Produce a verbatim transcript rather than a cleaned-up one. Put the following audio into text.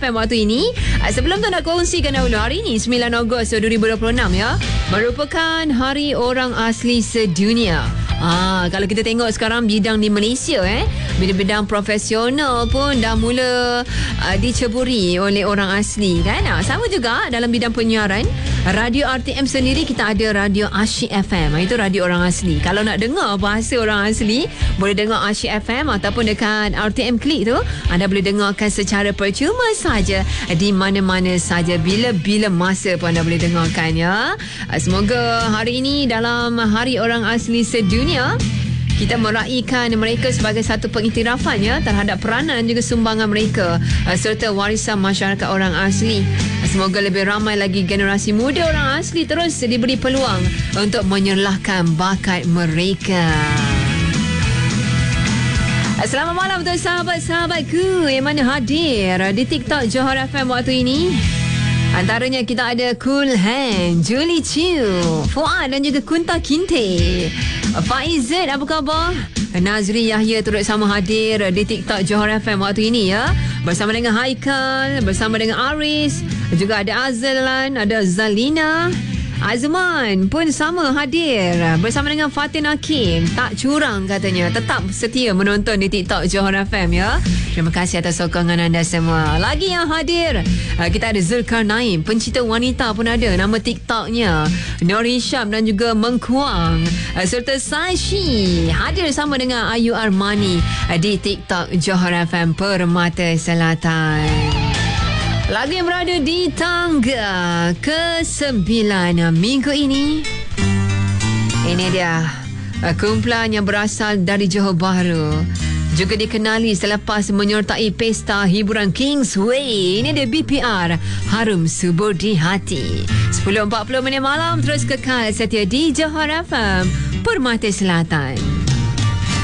M waktu ini. Sebelum tu nak kongsikan dahulu hari ini sembilan Ogos dua ribu dua puluh enam ya, merupakan Hari Orang Asli Sedunia. Ah, kalau kita tengok sekarang bidang di Malaysia eh, bidang-bidang profesional pun dah mula uh, diceburi oleh orang asli kan. Ah, sama juga dalam bidang penyiaran, radio R T M sendiri kita ada radio Asyik F M. Itu radio orang asli. Kalau nak dengar bahasa orang asli, boleh dengar Asyik F M ataupun dekat R T M Klik tu, anda boleh dengarkan secara percuma saja di mana-mana saja, bila-bila masa pun anda boleh dengarkan ya. Semoga hari ini dalam Hari Orang Asli Sedunia kita meraihkan mereka sebagai satu pengiktirafan ya terhadap peranan dan juga sumbangan mereka serta warisan masyarakat orang asli. Semoga lebih ramai lagi generasi muda orang asli terus diberi peluang untuk menyerlahkan bakat mereka. Selamat malam untuk sahabat-sahabatku yang mana hadir di TikTok Johor F M waktu ini. Antaranya kita ada Cool Hand, Julie Chiu, Fuad dan juga Kunta Kinte. Faizat, apa khabar? Nazri Yahya turut sama hadir di TikTok Johor F M waktu ini ya. Bersama dengan Haikal, bersama dengan Aris, juga ada Azalan, ada Zalina. Azman pun sama hadir bersama dengan Fatin Hakim. Tak curang katanya, tetap setia menonton di TikTok Johor F M ya. Terima kasih atas sokongan anda semua. Lagi yang hadir, kita ada Zulkarnain, pencipta wanita pun ada, nama TikToknya Nur Hisham dan juga Mengkuang, serta Sashi hadir sama dengan Ayu Armani di TikTok Johor F M Permata Selatan. Lagu yang berada di tangga kesembilan minggu ini. Ini dia kumpulan yang berasal dari Johor Bahru, juga dikenali selepas menyertai pesta hiburan Kingsway. Ini dia B P R, Harum Subur di Hati. sepuluh empat puluh minit malam, terus kekal setia di Johor F M Permata Selatan.